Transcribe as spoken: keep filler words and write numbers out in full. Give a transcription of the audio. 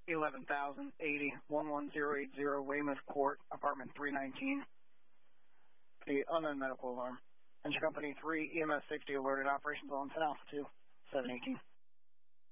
eleven thousand eighty, one one zero eight zero Weymouth Court, apartment three nineteen. The unknown medical alarm. Engine Company three, E M S sixty alerted, operations on ten Alpha two, seven eighteen.